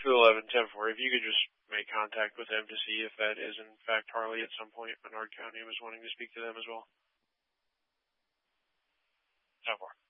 211-10-4, if you could just make contact with them to see if that is in fact Harley at some point. Menard County was wanting to speak to them as well. 10-4.